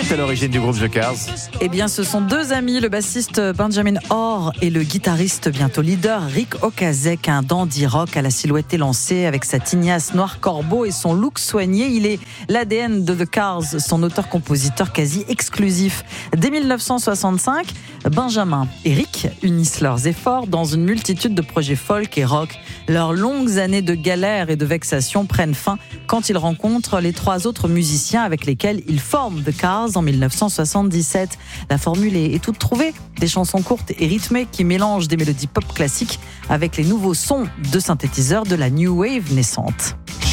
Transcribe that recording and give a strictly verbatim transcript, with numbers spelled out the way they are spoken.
est à l'origine du groupe The Cars? Eh bien, ce sont deux amis, le bassiste Benjamin Orr et le guitariste bientôt leader Rick Ocasek, un dandy rock à la silhouette élancée avec sa tignasse noir corbeau et son look soigné. Il est l'A D N de The Cars, son auteur-compositeur quasi exclusif. Dès dix-neuf cent soixante-cinq, Benjamin et Rick unissent leurs efforts dans une multitude de projets folk et rock. Leurs longues années de galère et de vexation prennent fin quand ils rencontrent les trois autres musiciens avec lesquels ils forment The Cars en dix-neuf cent soixante-dix-sept. La formule est, est toute trouvée. Des chansons courtes et rythmées qui mélangent des mélodies pop classiques avec les nouveaux sons de synthétiseurs de la New Wave naissante.